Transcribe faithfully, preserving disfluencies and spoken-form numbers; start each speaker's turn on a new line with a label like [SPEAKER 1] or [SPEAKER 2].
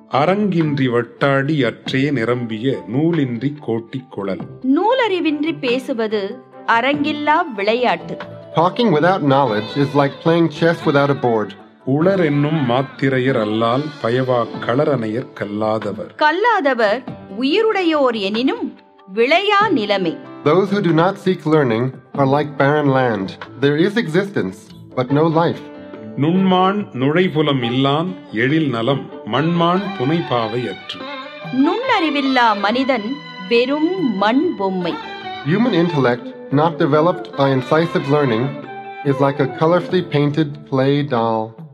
[SPEAKER 1] அரங்கின்றி வட்டாடி அற்றே நிரம்பிய நூலின்றி கோட்டிக் குழல்.
[SPEAKER 2] நூலறிவின்றி பேசுவது அரங்கில்லா விளையாட்டு.
[SPEAKER 3] Talking without knowledge is like playing chess without a board.
[SPEAKER 1] உளர் என்னும் மாத்திரையர் அல்லால் பயவா களரனையர் கல்லாதவர்.
[SPEAKER 2] கல்லாதவர் உயிருடையோர் எனினும் விளையா நிலைமை.
[SPEAKER 3] Those who do not seek learning are like barren land. There is existence, but no life.
[SPEAKER 1] நுண்மான் நுழைபுலம் இல்லான் எழில் நலம் மண்மான் புனைபாவை அற்று.
[SPEAKER 2] நுண்ணறிவில்லா மனிதன் வெறும் மண் பொம்மை.
[SPEAKER 3] Human intellect, not developed by incisive learning, is like a colorfully painted clay doll.